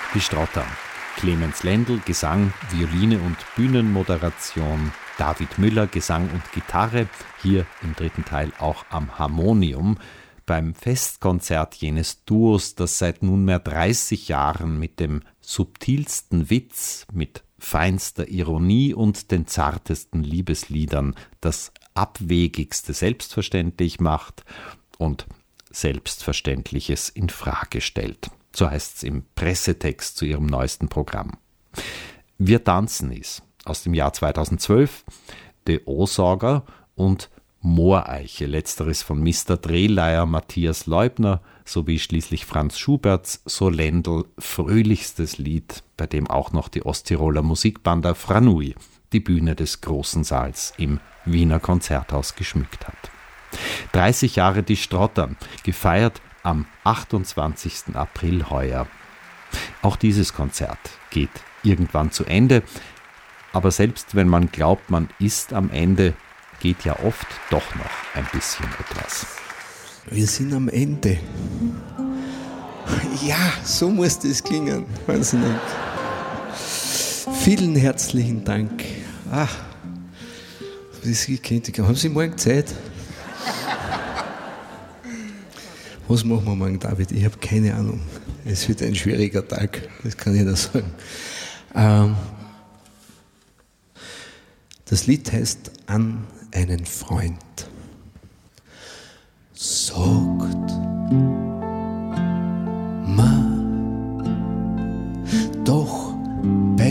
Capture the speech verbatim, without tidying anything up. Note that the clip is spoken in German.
Die Strotter. Clemens Lendl, Gesang, Violine und Bühnenmoderation. David Müller, Gesang und Gitarre. Hier im dritten Teil auch am Harmonium. Beim Festkonzert jenes Duos, das seit nunmehr dreißig Jahren mit dem subtilsten Witz, mit feinster Ironie und den zartesten Liebesliedern das Abwegigste selbstverständlich macht und Selbstverständliches in Frage stellt. So heißt es im Pressetext zu ihrem neuesten Programm. Wir tanzen is aus dem Jahr zweitausendzwölf, De Osorger und Mooreiche, letzteres von Mister Drehleier Matthias Leubner sowie schließlich Franz Schuberts So Lendl fröhlichstes Lied, bei dem auch noch die Osttiroler Musikbanda Franui die Bühne des großen Saals im Wiener Konzerthaus geschmückt hat. dreißig Jahre die Strotter, gefeiert am achtundzwanzigsten April heuer. Auch dieses Konzert geht irgendwann zu Ende, aber selbst wenn man glaubt, man ist am Ende, geht ja oft doch noch ein bisschen etwas. Wir sind am Ende. Ja, so muss das klingen. Wahnsinn. Vielen herzlichen Dank. Ach, das kennt ich. Haben Sie morgen Zeit? Was machen wir morgen, David? Ich habe keine Ahnung. Es wird ein schwieriger Tag, das kann ich da sagen. Ähm, das Lied heißt An einen Freund.